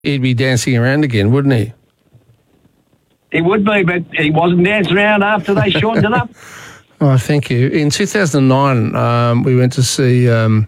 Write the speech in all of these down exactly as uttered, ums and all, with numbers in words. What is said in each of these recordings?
he'd be dancing around again, wouldn't he? He would be, but he wasn't dancing around after they shortened it up. Oh, thank you. In two thousand nine, um, we went to see, um,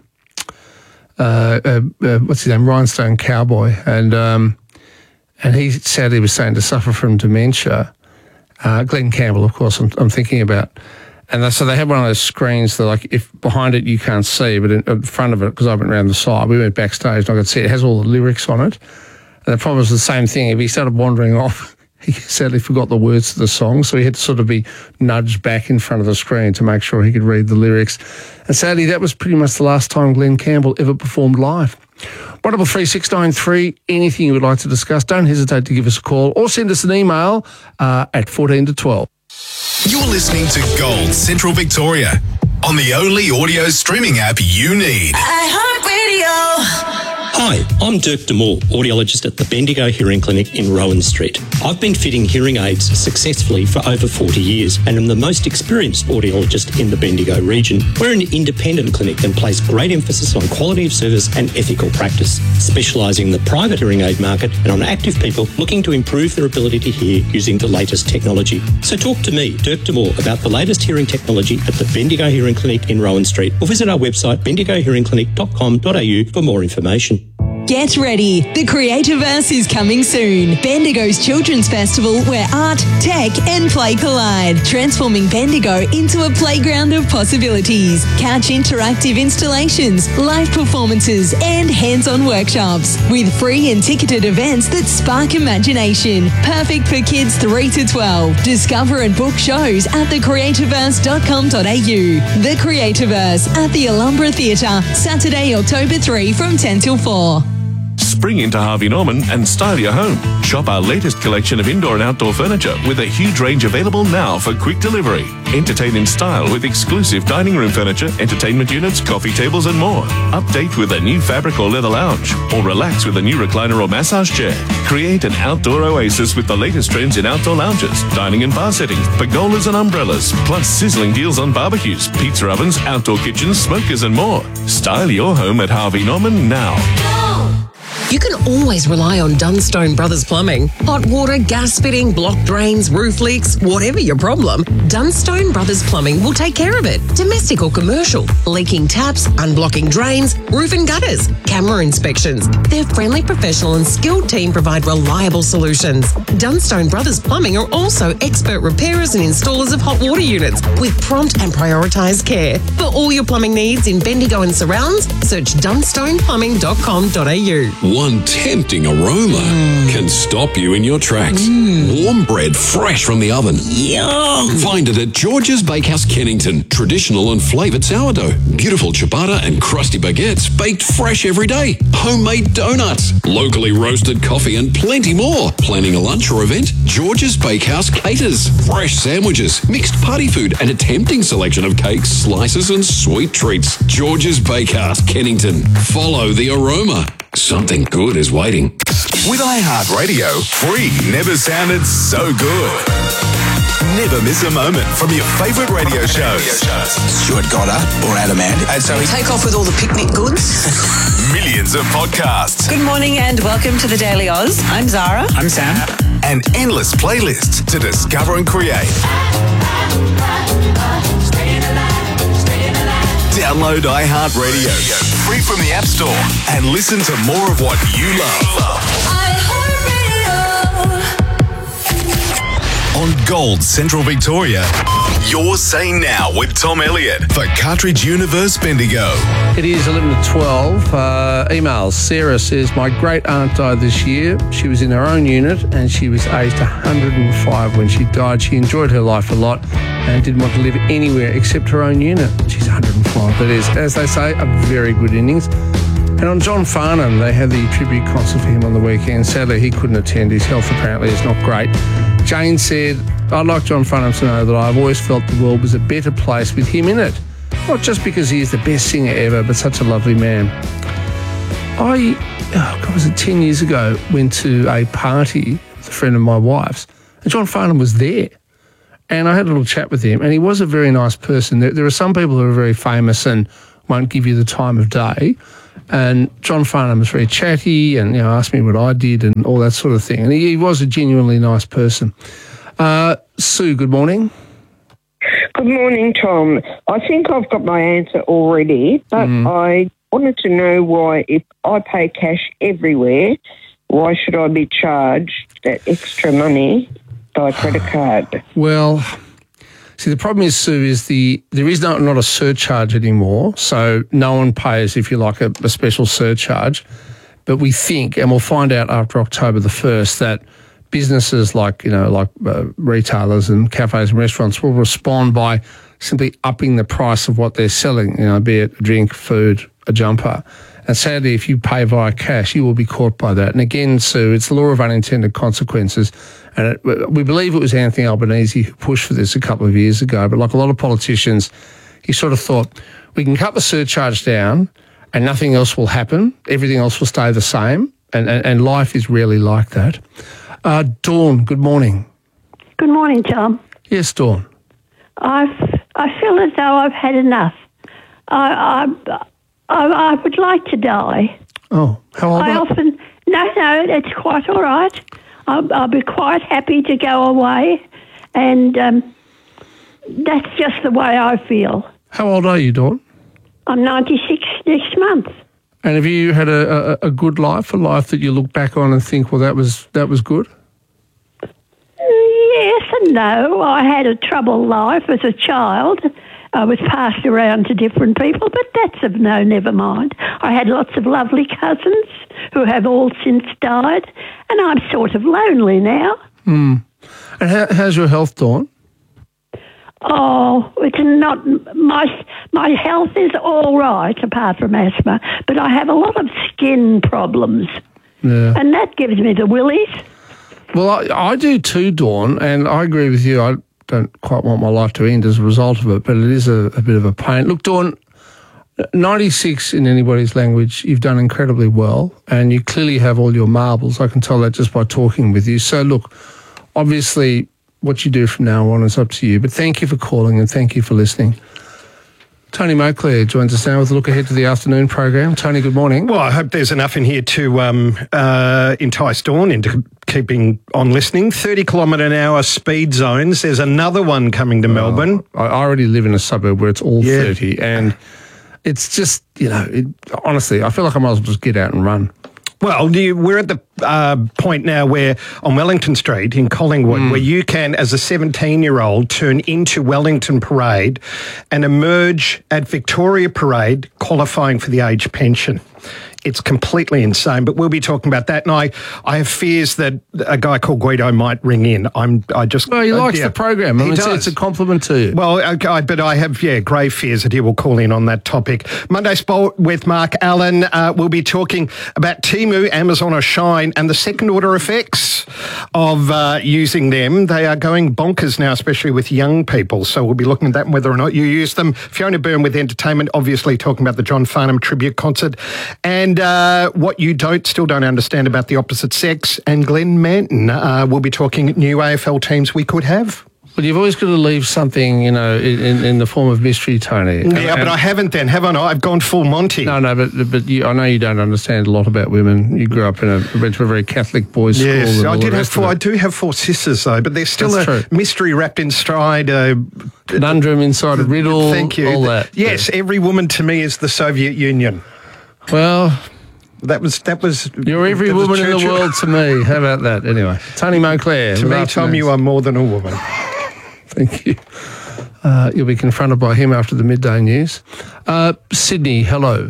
uh, uh, uh, what's his name, Rhinestone Cowboy, and um, and he sadly was saying to suffer from dementia. Uh, Glenn Campbell, of course, I'm, I'm thinking about. And they, so they had one of those screens that, like, if behind it you can't see, but in, in front of it, because I went around the side, we went backstage and I could see it has all the lyrics on it. And the problem was the same thing. If he started wandering off, he sadly forgot the words to the song, so he had to sort of be nudged back in front of the screen to make sure he could read the lyrics. And sadly, that was pretty much the last time Glenn Campbell ever performed live. one double three six nine three, anything you would like to discuss, don't hesitate to give us a call or send us an email uh, at fourteen to twelve. You're listening to Gold Central Victoria on the only audio streaming app you need. iHeartRadio. Hi, I'm Dirk Demore, audiologist at the Bendigo Hearing Clinic in Rowan Street. I've been fitting hearing aids successfully for over forty years and am the most experienced audiologist in the Bendigo region. We're an independent clinic and place great emphasis on quality of service and ethical practice, specialising in the private hearing aid market and on active people looking to improve their ability to hear using the latest technology. So talk to me, Dirk Demore, about the latest hearing technology at the Bendigo Hearing Clinic in Rowan Street, or visit our website bendigo hearing clinic dot com dot a u for more information. Get ready. The Creativerse is coming soon. Bendigo's Children's Festival where art, tech and play collide, transforming Bendigo into a playground of possibilities. Couch interactive installations, live performances and hands-on workshops with free and ticketed events that spark imagination. Perfect for kids three to twelve. Discover and book shows at the creativerse dot com dot a u. The Creativerse at the Alhambra Theatre, Saturday, October third from ten till four. Spring into Harvey Norman and style your home. Shop our latest collection of indoor and outdoor furniture with a huge range available now for quick delivery. Entertain in style with exclusive dining room furniture, entertainment units, coffee tables and more. Update with a new fabric or leather lounge, or relax with a new recliner or massage chair. Create an outdoor oasis with the latest trends in outdoor lounges, dining and bar settings, pergolas and umbrellas, plus sizzling deals on barbecues, pizza ovens, outdoor kitchens, smokers and more. Style your home at Harvey Norman now. You can always rely on Dunstone Brothers Plumbing. Hot water, gas fitting, block drains, roof leaks, whatever your problem, Dunstone Brothers Plumbing will take care of it. Domestic or commercial, leaking taps, unblocking drains, roof and gutters, camera inspections. Their friendly, professional and skilled team provide reliable solutions. Dunstone Brothers Plumbing are also expert repairers and installers of hot water units with prompt and prioritised care. For all your plumbing needs in Bendigo and surrounds, search dunstone plumbing dot com dot a u. One tempting aroma mm. can stop you in your tracks. Mm. Warm bread fresh from the oven. Yum! Find it at George's Bakehouse Kennington. Traditional and flavoured sourdough. Beautiful ciabatta and crusty baguettes baked fresh every day. Homemade donuts. Locally roasted coffee and plenty more. Planning a lunch or event? George's Bakehouse caters. Fresh sandwiches, mixed party food and a tempting selection of cakes, slices and sweet treats. George's Bakehouse Kennington. Follow the aroma. Something good is waiting. With iHeartRadio, free never sounded so good. Never miss a moment from your favourite radio shows. Stuart Goddard or Adam Ant. And so he take off with all the picnic goods. Millions of podcasts. Good morning and welcome to the Daily Oz. I'm Zara. I'm Sam. And endless playlists to discover and create. Download iHeartRadio, free from the App Store, and listen to more of what you love. On Gold Central Victoria, Your Say Now with Tom Elliott for Cartridge Universe Bendigo. It is eleven to twelve. Uh, emails. Sarah says, my great aunt died this year. She was in her own unit and she was aged one hundred five when she died. She enjoyed her life a lot and didn't want to live anywhere except her own unit. She's one hundred five. That is, as they say, a very good innings. And on John Farnham, they had the tribute concert for him on the weekend. Sadly, he couldn't attend. His health apparently is not great. Jane said, I'd like John Farnham to know that I've always felt the world was a better place with him in it. Not just because he is the best singer ever, but such a lovely man. I, oh God, was it ten years ago, went to a party with a friend of my wife's, and John Farnham was there. And I had a little chat with him, and he was a very nice person. There, there are some people who are very famous and won't give you the time of day. And John Farnham was very chatty and, you know, asked me what I did and all that sort of thing. And he, he was a genuinely nice person. Uh, Sue, good morning. Good morning, Tom. I think I've got my answer already, but mm. I wanted to know why, if I pay cash everywhere, why should I be charged that extra money by credit card? Well, see, the problem is, Sue, is the there is not, not a surcharge anymore, so no one pays, if you like, a, a special surcharge. But we think, and we'll find out after October the first, that businesses like, you know, like uh, retailers and cafes and restaurants will respond by simply upping the price of what they're selling, you know, be it a drink, food, a jumper. And sadly, if you pay via cash, you will be caught by that. And again, Sue, it's the law of unintended consequences. And it, we believe it was Anthony Albanese who pushed for this a couple of years ago. But like a lot of politicians, he sort of thought, we can cut the surcharge down and nothing else will happen. Everything else will stay the same. And, and, and life is really like that. Uh, Dawn, good morning. Good morning, Tom. Yes, Dawn. I've, I feel as though I've had enough. I, I, I, I would like to die. Oh, how old I are you? often, no, no, it's quite all right. I'll, I'll be quite happy to go away, and um, that's just the way I feel. How old are you, Dawn? I'm ninety-six next month. And have you had a, a, a good life, a life that you look back on and think, well, that was that was good? Yes and no. I had a troubled life as a child. I was passed around to different people, but that's of no, never mind. I had lots of lovely cousins who have all since died, and I'm sort of lonely now. Hmm. And how, how's your health, Dawn? Oh, it's not, my, my health is all right apart from asthma, but I have a lot of skin problems. Yeah. And that gives me the willies. Well, I, I do too, Dawn, and I agree with you. I don't quite want my life to end as a result of it, but it is a, a bit of a pain. Look, Dawn, ninety-six in anybody's language, you've done incredibly well, and you clearly have all your marbles. I can tell that just by talking with you. So, look, obviously, what you do from now on is up to you, but thank you for calling and thank you for listening. Tony Moclair joins us now with a look ahead to the afternoon program. Tony, good morning. Well, I hope there's enough in here to um, uh, entice Dawn into keeping on listening. thirty kilometre an hour speed zones. There's another one coming to Melbourne. I already live in a suburb where it's all Yeah. thirty, and it's just, you know, it, honestly, I feel like I might as well just get out and run. Well, you, we're at the uh, point now where on Wellington Street in Collingwood, mm. where you can, as a seventeen-year-old, turn into Wellington Parade and emerge at Victoria Parade, qualifying for the age pension. It's completely insane, but we'll be talking about that. And I, I have fears that a guy called Guido might ring in. I'm, I just. Well, he uh, likes yeah. the program. I He mean, it's, does. it's a compliment to you. Well, okay, but I have, yeah, grave fears that he will call in on that topic. Monday Sport with Mark Allen. Uh, we'll be talking about Temu, Amazon or Shine, and the second-order effects of uh, using them. They are going bonkers now, especially with young people. So we'll be looking at that and whether or not you use them. Fiona Byrne with entertainment, obviously talking about the John Farnham tribute concert. And uh, what you don't still don't understand about the opposite sex. And Glenn Manton uh, will be talking new A F L teams we could have. Well, you've always got to leave something, you know, in, in the form of mystery, Tony. Yeah, and, but I haven't then, haven't I? I've gone full Monty. No, no, but but you, I know you don't understand a lot about women. You grew up in a, went to a very Catholic boys' Yes, school. I and all did the have rest of four. it. I do have four sisters though, but there's still That's a true. mystery wrapped in stride. A conundrum inside a riddle. Thank you. All that. Yes, every woman to me is the Soviet Union. Well, that was that was. You're every that was woman in the Churchill. world to me. How about that? Anyway, Tony Moclair. To good me, Tom, afternoon. you are more than a woman. Thank you. Uh, you'll be confronted by him after the midday news. Uh, Sydney, hello.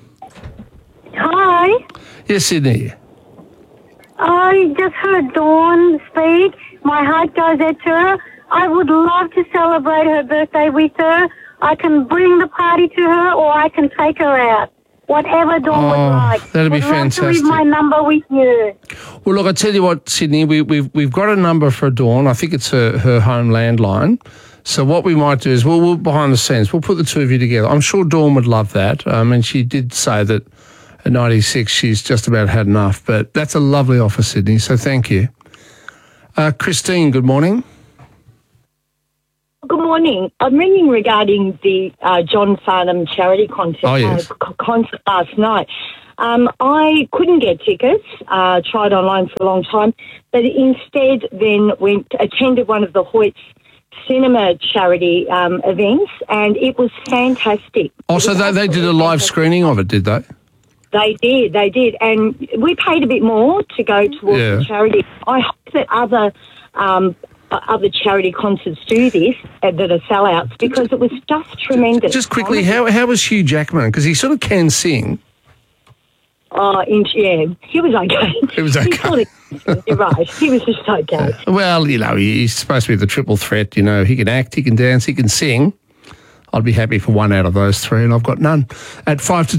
Hi. Yes, Sydney. I just heard Dawn speak. My heart goes out to her. I would love to celebrate her birthday with her. I can bring the party to her or I can take her out. Whatever Dawn Oh, would like. that'd be I'd love fantastic. to leave my number with you. Well, look, I tell you what, Sydney, we, we've we've got a number for Dawn. I think it's her, her home landline. So what we might do is, we'll, we'll behind the scenes, we'll put the two of you together. I'm sure Dawn would love that. Um, and she did say that at ninety-six she's just about had enough. But that's a lovely offer, Sydney, so thank you. Uh, Christine, good morning. Good morning. I'm ringing regarding the uh, John Farnham charity concert, Oh, yes. uh, concert last night. Um, I couldn't get tickets, uh, tried online for a long time, but instead then went attended one of the Hoyts cinema charity um, events, and it was fantastic. Oh, so they, they did a live screening of it, did they? They did, they did. And we paid a bit more to go towards Yeah. the charity. I hope that other um, other charity concerts do this uh, that are sellouts, because it was just tremendous. Just quickly, how how was Hugh Jackman? Because he sort of can sing. Oh, in, yeah, he was okay. He was He okay. sort of, you're right. He was just okay. Well, you know, he's supposed to be the triple threat. You know, he can act, he can dance, he can sing. I'd be happy for one out of those three, and I've got none. At five to